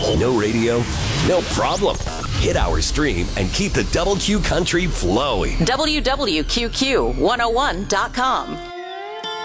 No radio? No problem. Hit our stream and keep the Double Q country flowing. WWQQ101.com.